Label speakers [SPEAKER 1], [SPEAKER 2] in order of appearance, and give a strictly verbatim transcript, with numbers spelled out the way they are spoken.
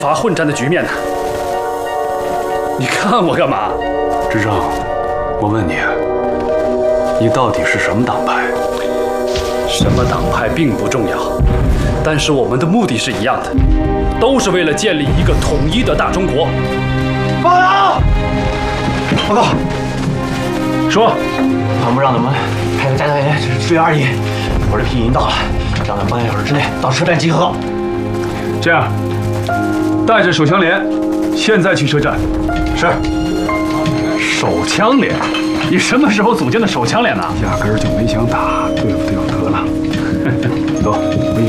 [SPEAKER 1] 伐混战的局面呢。你看我干嘛？
[SPEAKER 2] 执政，我问你，你到底是什么党派？
[SPEAKER 1] 什么党派并不重要，但是我们的目的是一样的，都是为了建立一个统一的大中国。
[SPEAKER 3] 报告！报告！
[SPEAKER 1] 说，
[SPEAKER 3] 团部让咱们派个加强员支援而已。我这批已经到了，让咱们半个小时之内到车站集合。
[SPEAKER 2] 这样，带着手枪连，现在去车站。
[SPEAKER 3] 是。
[SPEAKER 2] 手枪连？你什么时候组建的手枪连呢？压根儿就没想打，对付对付得了。走，回去。